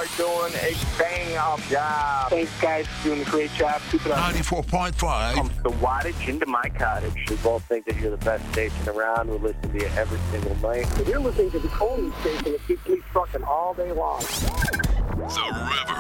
doing a bang-up job. Thanks, guys, for doing a great job. Keep it up. 94.5. Pump the wattage into my cottage. We both think that you're the best station around. We listen to you every single night. If you're listening to the only station that keeps me trucking all day long. The River.